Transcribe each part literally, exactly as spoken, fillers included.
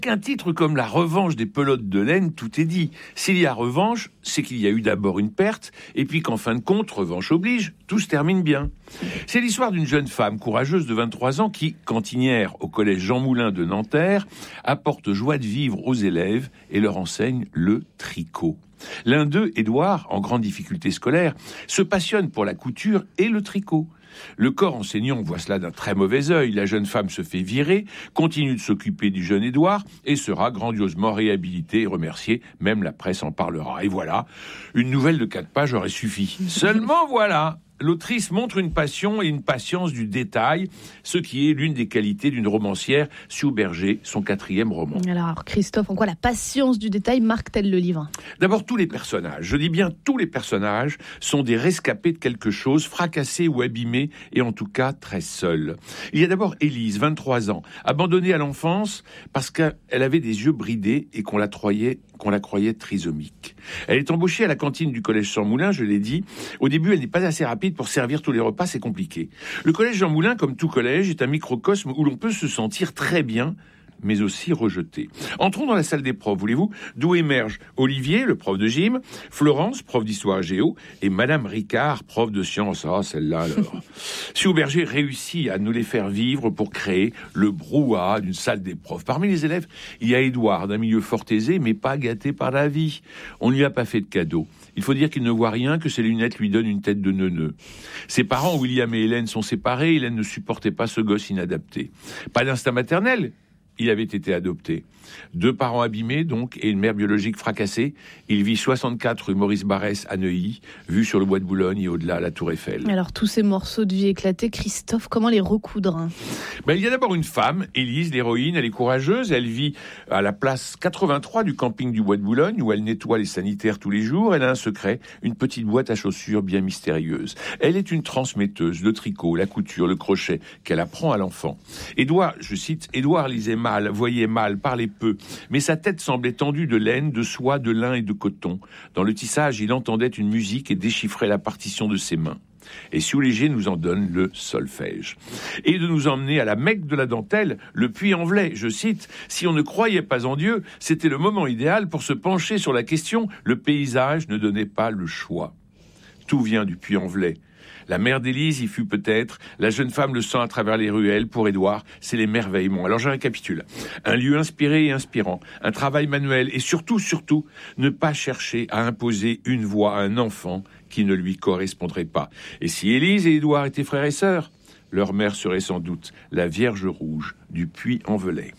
Qu'un titre comme La revanche des pelotes de laine, tout est dit. S'il y a revanche, c'est qu'il y a eu d'abord une perte, et puis qu'en fin de compte, revanche oblige, tout se termine bien. C'est l'histoire d'une jeune femme courageuse de vingt-trois ans qui, cantinière au collège Jean Moulin de Nanterre, apporte joie de vivre aux élèves et leur enseigne le tricot. L'un d'eux, Édouard, en grande difficulté scolaire, se passionne pour la couture et le tricot. Le corps enseignant voit cela d'un très mauvais œil. La jeune femme se fait virer, continue de s'occuper du jeune Édouard et sera grandiosement réhabilitée et remerciée. Même la presse en parlera. Et voilà, une nouvelle de quatre pages aurait suffi. Seulement voilà, l'autrice montre une passion et une patience du détail, ce qui est l'une des qualités d'une romancière, Sue Berger, son quatrième roman. Alors Christophe, en quoi la patience du détail marque-t-elle le livre ? D'abord, tous les personnages, je dis bien tous les personnages, sont des rescapés de quelque chose, fracassés ou abîmés, et en tout cas très seuls. Il y a d'abord Élise, vingt-trois ans, abandonnée à l'enfance parce qu'elle avait des yeux bridés et qu'on la croyait qu'on la croyait trisomique. Elle est embauchée à la cantine du collège Jean Moulin, je l'ai dit. Au début, elle n'est pas assez rapide pour servir tous les repas, c'est compliqué. Le collège Jean Moulin, comme tout collège, est un microcosme où l'on peut se sentir très bien, mais aussi rejeté. Entrons dans la salle des profs, voulez-vous, d'où émergent Olivier, le prof de gym, Florence, prof d'histoire et géo, et Madame Ricard, prof de sciences. Ah, celle-là, alors. Sue Berger réussit à nous les faire vivre pour créer le brouhaha d'une salle des profs. Parmi les élèves, il y a Édouard, d'un milieu fort aisé, mais pas gâté par la vie. On ne lui a pas fait de cadeau. Il faut dire qu'il ne voit rien, que ses lunettes lui donnent une tête de neuneu. Ses parents, William et Hélène, sont séparés. Hélène ne supportait pas ce gosse inadapté. Pas d'instinct maternel. Il avait été adopté. Deux parents abîmés, donc, et une mère biologique fracassée. Il vit soixante-quatre rue Maurice Barrès à Neuilly, vue sur le bois de Boulogne et au-delà la Tour Eiffel. Alors, tous ces morceaux de vie éclatés, Christophe, comment les recoudre ? Ben, il y a d'abord une femme, Élise, l'héroïne. Elle est courageuse. Elle vit à la place quatre-vingt-trois du camping du bois de Boulogne, où elle nettoie les sanitaires tous les jours. Elle a un secret, une petite boîte à chaussures bien mystérieuse. Elle est une transmetteuse, le tricot, la couture, le crochet, qu'elle apprend à l'enfant. Édouard, je cite, Édouard lisait mal, voyait mal, parlait peu, mais sa tête semblait tendue de laine, de soie, de lin et de coton. Dans le tissage, il entendait une musique et déchiffrait la partition de ses mains. Et Sue Léger nous en donne le solfège. Et de nous emmener à la Mecque de la dentelle, le Puy-en-Velay. Je cite, « Si on ne croyait pas en Dieu, c'était le moment idéal pour se pencher sur la question. Le paysage ne donnait pas le choix. » Tout vient du Puy-en-Velay. La mère d'Élise y fut peut-être, la jeune femme le sent à travers les ruelles. Pour Édouard, c'est l'émerveillement. Alors je récapitule. Un lieu inspiré et inspirant, un travail manuel et surtout, surtout, ne pas chercher à imposer une voix à un enfant qui ne lui correspondrait pas. Et si Élise et Édouard étaient frères et sœurs, leur mère serait sans doute la Vierge Rouge du Puy-en-Velay.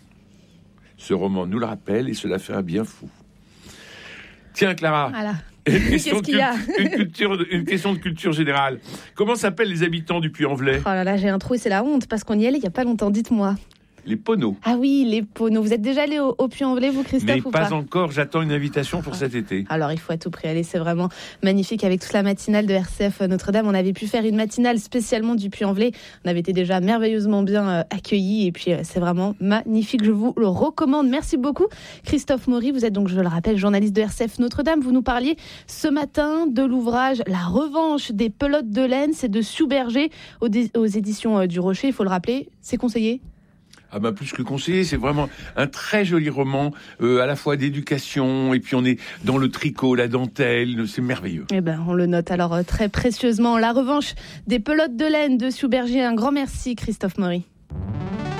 Ce roman nous le rappelle et cela fait un bien fou. Tiens Clara, voilà. Une question, Qu'est-ce qu'il y a une, culture, une question de culture générale. Comment s'appellent les habitants du Puy-en-Velay ? Oh là là, j'ai un trou et c'est la honte parce qu'on y allait il n'y a pas longtemps, dites-moi. Les Poneaux. Ah oui, les Poneaux. Vous êtes déjà allé au, au Puy-en-Velay, vous, Christophe, Mais ou pas pas encore, j'attends une invitation pour cet été. Alors, il faut à tout prix aller, c'est vraiment magnifique. Avec toute la matinale de R C F Notre-Dame, on avait pu faire une matinale spécialement du Puy-en-Velay. On avait été déjà merveilleusement bien euh, accueillis et puis euh, c'est vraiment magnifique, je vous le recommande. Merci beaucoup, Christophe Maury. Vous êtes donc, je le rappelle, journaliste de R C F Notre-Dame. Vous nous parliez ce matin de l'ouvrage La revanche des pelotes de laine. C'est de Sue Berger aux, dé- aux éditions euh, du Rocher. Il faut le rappeler, c'est conseillé ? Ah bah plus que conseillé, c'est vraiment un très joli roman, euh, à la fois d'éducation, et puis on est dans le tricot, la dentelle, c'est merveilleux. Eh ben, on le note alors euh, très précieusement. La revanche des pelotes de laine de Sue Berger. Un grand merci, Christophe Maury.